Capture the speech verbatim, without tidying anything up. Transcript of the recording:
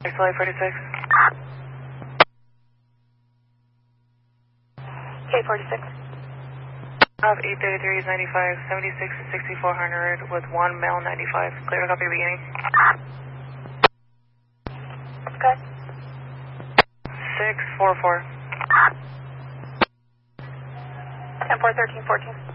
Flight forty-six. K forty-six. I have eight thirty-three ninety-five, seventy-six to sixty-four hundred with one male ninety-five. Clear to copy beginning. Good. six four four. ten four thirteen fourteen.